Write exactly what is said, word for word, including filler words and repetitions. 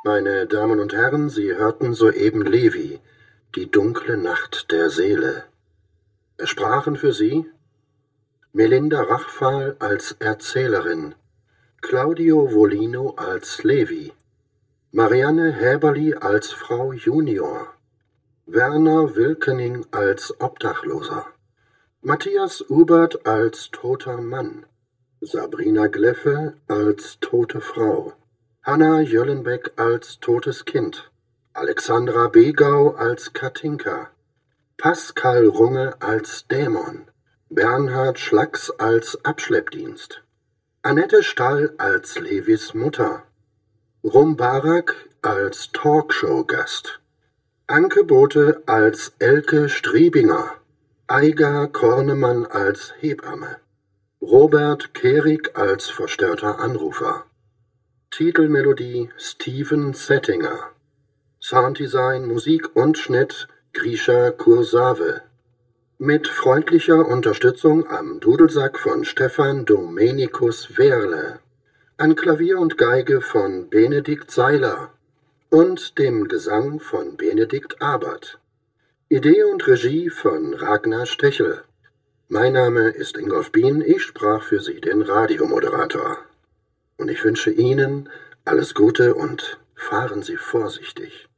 Meine Damen und Herren, Sie hörten soeben Levi, die dunkle Nacht der Seele. Es sprachen für Sie Melinda Rachfal als Erzählerin, Claudio Volino als Levi, Marianne Häberli als Frau Junior, Werner Wilkening als Obdachloser, Matthias Ubert als toter Mann, Sabrina Gleffe als tote Frau, Hanna Jöllenbeck als totes Kind, Alexandra Begau als Katinka, Pascal Runge als Dämon, Bernhard Schlacks als Abschleppdienst, Annette Stall als Levis Mutter, Rum Barak als Talkshow-Gast, Anke Bote als Elke Striebinger, Aiga Kornemann als Hebamme, Robert Kehrig als verstörter Anrufer, Titelmelodie Steven Settinger, Sounddesign, Musik und Schnitt Grisha Kursave, mit freundlicher Unterstützung am Dudelsack von Stefan Domenikus Wehrle, an Klavier und Geige von Benedikt Seiler und dem Gesang von Benedikt Abert. Idee und Regie von Ragnar Stechel. Mein Name ist Ingolf Bien, ich sprach für Sie den Radiomoderator. Und ich wünsche Ihnen alles Gute und fahren Sie vorsichtig.